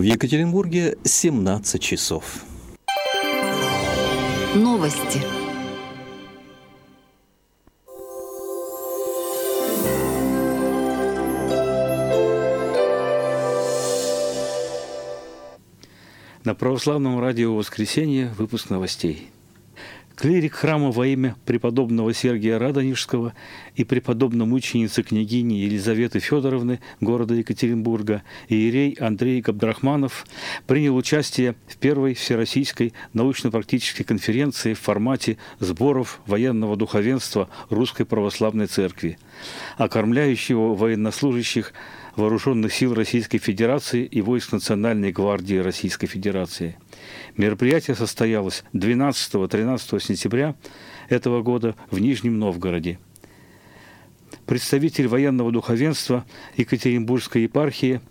В Екатеринбурге 17 часов. Новости. На православном радио «Воскресенье» выпуск новостей. Клирик храма во имя преподобного Сергия Радонежского и преподобно-мученицы княгини Елизаветы Федоровны города Екатеринбурга иерей Андрей Габдрахманов принял участие в первой всероссийской научно-практической конференции в формате сборов военного духовенства Русской Православной Церкви, окормляющего военнослужащих Вооруженных сил Российской Федерации и войск Национальной гвардии Российской Федерации. Мероприятие состоялось 12-13 сентября этого года в Нижнем Новгороде. Представитель военного духовенства Екатеринбургской епархии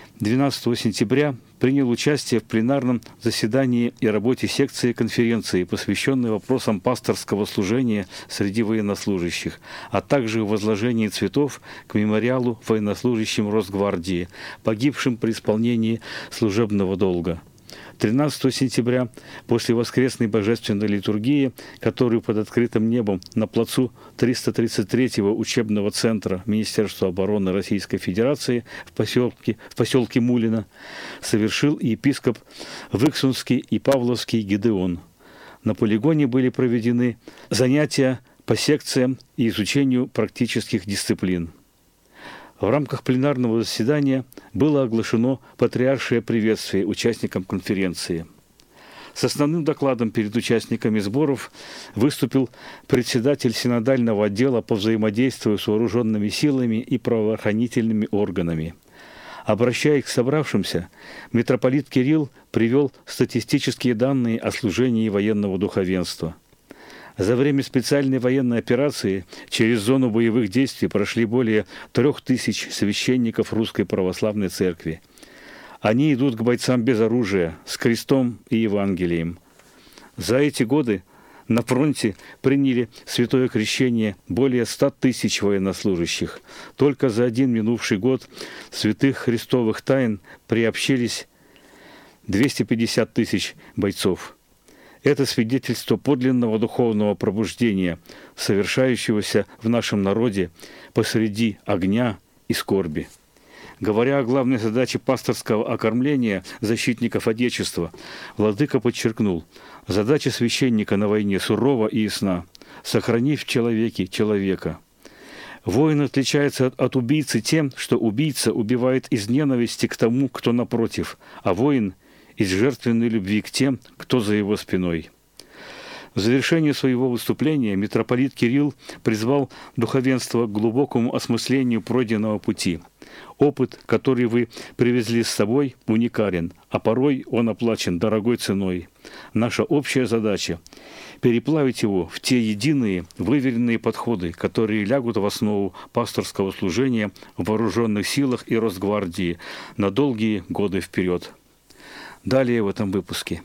12 сентября принял участие в пленарном заседании и работе секции конференции, посвященной вопросам пасторского служения среди военнослужащих, а также возложении цветов к мемориалу военнослужащим Росгвардии, погибшим при исполнении служебного долга. 13 сентября, после воскресной божественной литургии, которую под открытым небом на плацу 333-го учебного центра Министерства обороны Российской Федерации в поселке Мулино совершил епископ Выксунский и Павловский Гедеон. На полигоне были проведены занятия по секциям и изучению практических дисциплин. В рамках пленарного заседания было оглашено патриаршее приветствие участникам конференции. С основным докладом перед участниками сборов выступил председатель синодального отдела по взаимодействию с вооруженными силами и правоохранительными органами. Обращаясь к собравшимся, митрополит Кирилл привел статистические данные о служении военного духовенства. За время специальной военной операции через зону боевых действий прошли более 3000 священников Русской Православной Церкви. Они идут к бойцам без оружия, с крестом и Евангелием. За эти годы на фронте приняли святое крещение более 100 тысяч военнослужащих. Только за один минувший год святых христовых тайн приобщились 250 тысяч бойцов. Это свидетельство подлинного духовного пробуждения, совершающегося в нашем народе посреди огня и скорби. Говоря о главной задаче пасторского окормления защитников Отечества, владыка подчеркнул: задача священника на войне сурова и ясна – сохранив в человеке человека. Воин отличается от убийцы тем, что убийца убивает из ненависти к тому, кто напротив, а воин – из жертвенной любви к тем, кто за его спиной. В завершении своего выступления митрополит Кирилл призвал духовенство к глубокому осмыслению пройденного пути. Опыт, который вы привезли с собой, уникален, а порой он оплачен дорогой ценой. Наша общая задача – переплавить его в те единые, выверенные подходы, которые лягут в основу пасторского служения в вооруженных силах и Росгвардии на долгие годы вперед. Далее в этом выпуске.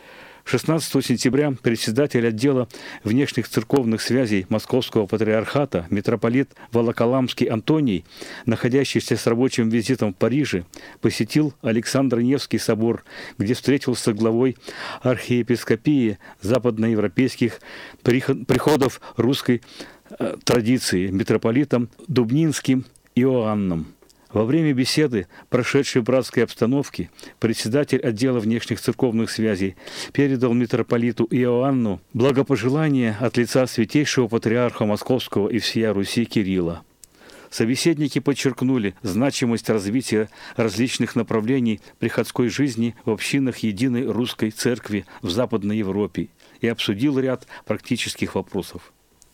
16 сентября председатель отдела внешних церковных связей Московского патриархата митрополит Волоколамский Антоний, находящийся с рабочим визитом в Париже, посетил Александро-Невский собор, где встретился с главой архиепископии западноевропейских приходов русской традиции митрополитом Дубнинским Иоанном. Во время беседы, прошедшей в братской обстановке, председатель отдела внешних церковных связей передал митрополиту Иоанну благопожелания от лица святейшего патриарха Московского и всея Руси Кирилла. Собеседники подчеркнули значимость развития различных направлений приходской жизни в общинах единой русской церкви в Западной Европе и обсудил ряд практических вопросов.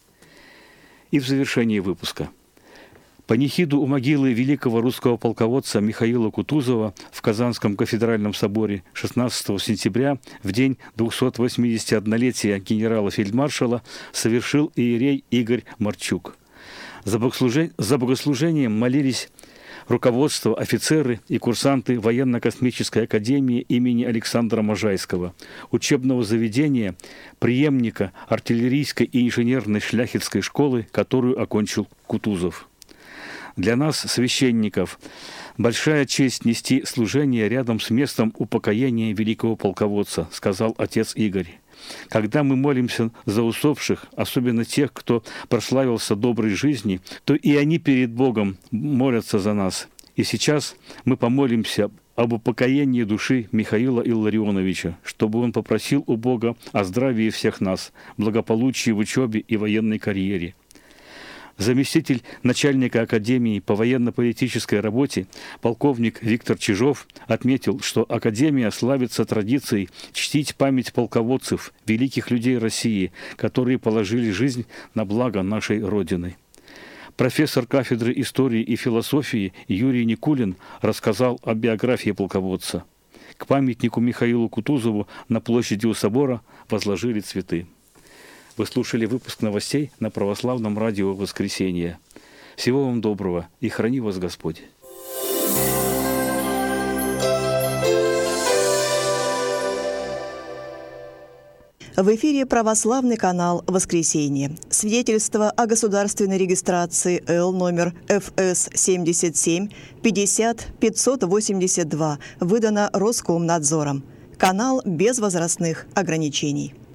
И в завершении выпуска. Панихиду у могилы великого русского полководца Михаила Кутузова в Казанском кафедральном соборе 16 сентября, в день 281-летия генерала-фельдмаршала, совершил иерей Игорь Марчук. За богослужением молились руководство, офицеры и курсанты Военно-космической академии имени Александра Можайского, учебного заведения, преемника артиллерийской и инженерной шляхетской школы, которую окончил Кутузов. Для нас, священников, «Большая честь нести служение рядом с местом упокоения великого полководца», сказал отец Игорь. Когда мы молимся за усопших, особенно тех, кто прославился доброй жизни, то и они перед Богом молятся за нас. И сейчас мы помолимся об упокоении души Михаила Илларионовича, чтобы он попросил у Бога о здравии всех нас, благополучии в учебе и военной карьере. Заместитель начальника Академии по военно-политической работе полковник Виктор Чижов отметил, что Академия славится традицией чтить память полководцев, великих людей России, которые положили жизнь на благо нашей Родины. Профессор кафедры истории и философии Юрий Никулин рассказал о биографии полководца. К памятнику Михаилу Кутузову на площади у собора возложили цветы. Вы слушали выпуск новостей на Православном радио «Воскресенье». Всего вам доброго и храни вас Господь. В эфире православный канал «Воскресенье». Свидетельство о государственной регистрации Л номер ФС 77 50 582 выдано Роскомнадзором. Канал без возрастных ограничений.